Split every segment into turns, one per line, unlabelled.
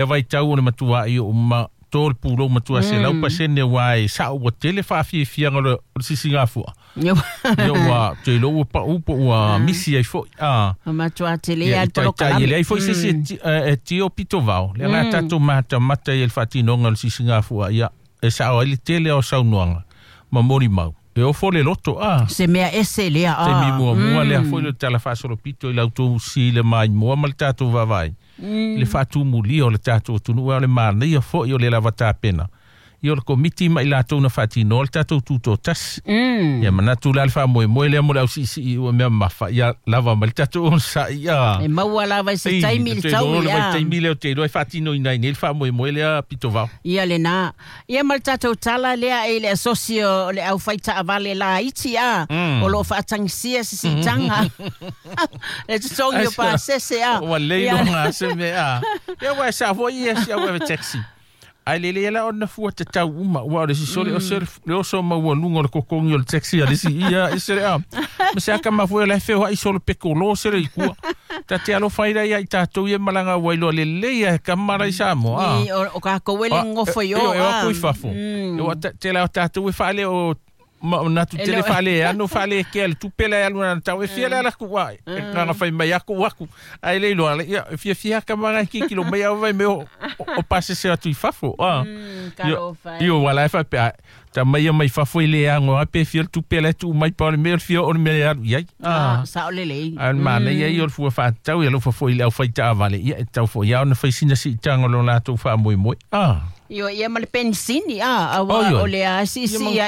e vai tau o le matua i o ma tōl pūlo matua se lau pasene wai sa ua tele whawhiawhia ngā o sisinga fua. Ia wa te lo pa upo ua misi ai fo.
Matua tele al polo kalam.
Ia ai fo se tio pito vau. Le ngā tato mata i el whatinonga o sisinga fua. Ia e sa o ele tele o saunuanga. Ma mori mau. E o fole loto,
Se mea ese lea,
Se mi mua lea foi le tala whasoro pito i lautou si le mai mua ma le tātou vavai. Le whātu muli o le tātou tunu o le mana i a fo i o le lava tāpena. I o le komiti ma i lātou na whātino o le tātou tūtō tas. Ia manatu la le wha moe lea mo le au si i o mea mawha. Ia lava ma le tātou on sa ia.
E maua lava i se taimi le tau ia.
Te rolo taimi leo te roi whātino i nai le wha moe lea pito vau.
Ia le nā. Ia ma le tātou tala lea e le asosio le au whaita avale la iti o lo whaatangisia se si tanga. Le tutongi o pa sese
Wa leilo ngā se mea. Ia wai sa hoi ia si au ewe taxi. Ai lele ela ona fua te tau uma wa le si sole o ser le oso ma wa lungo le kokongi o le taxi ale si ia isere ma se aka ma fua le feo ai sole pekolo sere i kua ta te alo faira ia i tātou ia malanga wailo le leia kamara i samo
o ka kowele ngofo yo
e o kui fafo te la tātou e fale o na tu tele fale ano fale ke al tu pela al na tau e fiela la ku wa nga fai mai aku waku ai le lo ia fia kamera ki kilo mai vai me o passe se atu fafo io wala fa pe ta mai fafo ile ango a pe fiel tu pela tu mai pa me fio o me ia
sa o le
al mana ia io fu fa tau ia lo fafo ile au fai ta vale ia tau fo ia na fai sina si tango lo la tu fa moi
Io ia ma le pensini o le si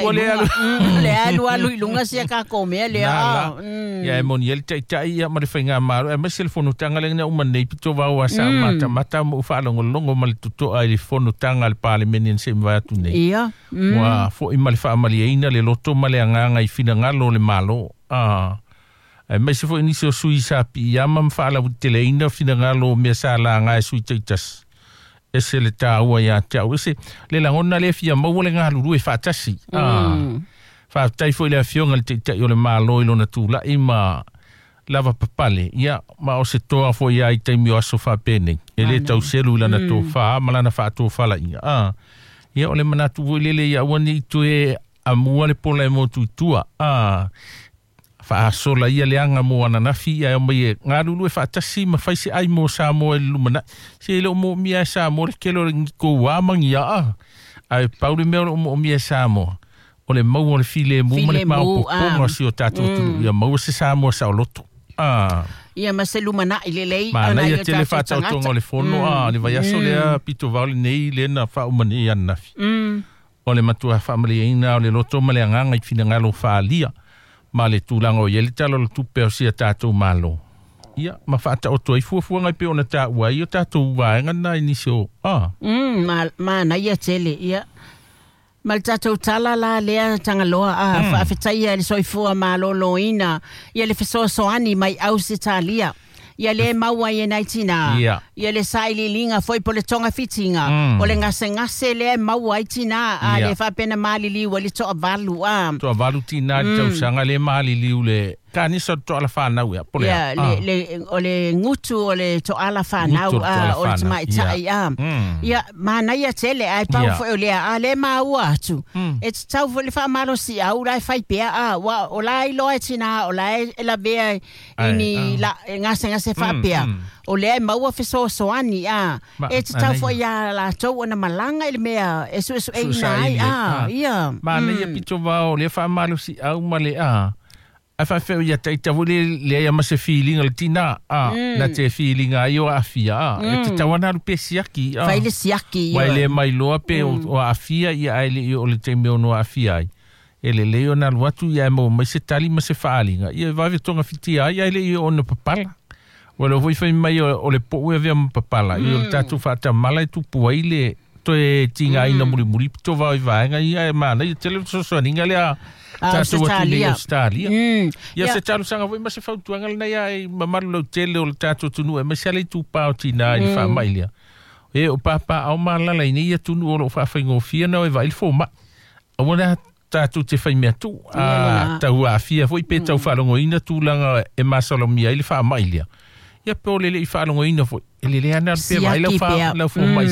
le alu ilunga sia ka komea le
ia e moniel tai ia ma le whainga maro e masel fono tanga le na uma nei pito wa sa mata mo fa longo ma le tuto ai le fono tanga le parliament se va tu nei
ia
wa fo i ma le fa maliina le loto ma le anga i fina ngalo le malo e masel fo inisio sui sa pi ia ma fa la teleina fina ngalo me sa la nga sui taitas ese le tāua ia te au ese le langona le fia mau le ngā luru e whātasi whātai fo i le fionga le te o le mālo i lona tūla i ma lava papale ia ma o se toa fo ia i taimi o aso whāpene e le tau selu lana tō whā malana whātō whala ia o le manatu voi lele ia wani i tu e amua le pola e mo tu tua Whaasola ia leanga mo ananafi ia mai e ngā lulu e whaatasi ma whaise ai mo sa mo e lumana. Se ele o mo mia sa mo re kelo ko wamangi ai paure mea o mia sa mo. O le mau o le file mo ma le mau poponga si o tātou tunu. Ia mau se sa mo sa o loto.
Ia ma se lumana i le lei.
Ma na ia tele whaatau tonga o le fono. Ni vai aso lea pito vaule nei le na wha umane i ananafi. O le matua whamali eina o le loto ma le anganga i fina ngalo whaalia. Ma le tūlanga o iele talo le tupe o sia tātou malo. Ia, ma whaata o toi fuafua ngai pe ona tā uai o tātou uaenga na inisio.
Ma na ia tele, ia. Ma le tātou tala la lea tangaloa whaafetai le soifua malo loina. Ia le fesoa soani mai au se tālia. Ia le maua i naitina. Ia le saili linga foi po le tonga fitinga. O le ngase le maua i tina. Le whapena malili wa le toa valu.
Toa valu tina tau sanga le malili le kanisa to ala whanau ia.
O le ngutu o le to ala whanau. O le tamai tai. Ia mana ia tele ai pau foi o lea. Le maua atu. E tau foi le whamaro si au lai whaipea. O lai loa tina. O lai la vea ini ngase se whapea. O lea maua feso soani e te tau fo ia la tau ana malanga ele mea esu e nai ia.
Mana ia pito vao le whamaro si au male a whawhau ia taita wole le ia ma se feeling le tina na te feeling ai o afia e te tawana rupe siaki
Whaile siaki
Wai le mai loa pe o afia ia ai le o le te meo no afia ai ele leo na luatu ia mo mai se tali ma se whaalinga ia vawe tonga fitia ai le o na papala Wala hoi whai mai o le po ue vea mpapala. I o le tātou whaata malai tupu ai le to e tinga ina muri pito vai vaenga ia e mana. I tele sosoaninga lea tātou atu le Australia. Ia se tālu sanga hoi ma se whautuanga lena ia e mamaru lau tele o le tātou tunu e ma se alei tūpao tina i whaamai lea. E o papa au malala ina ia tunu o lo whawhaingo fia na e vai il fōma. Awana tātou te whai mea tū. Tau a fia hoi pe tau whalongo ina tūlanga e masalomia i le whaamai lea. Ia pe o lele i whaalongo ina foi. Ele le ana pe vai lau fa mai